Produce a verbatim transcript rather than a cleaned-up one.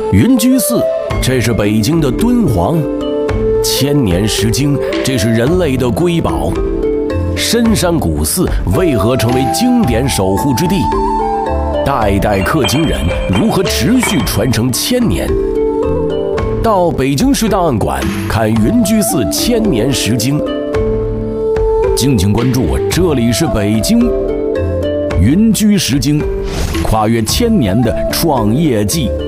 云居寺，这是北京的敦煌；千年石经，这是人类的瑰宝。深山古寺为何成为经典守护之地？代代刻经人如何持续传承千年？到北京市档案馆看云居寺千年石经。敬请关注，这里是北京云居石经，跨越千年的创业记。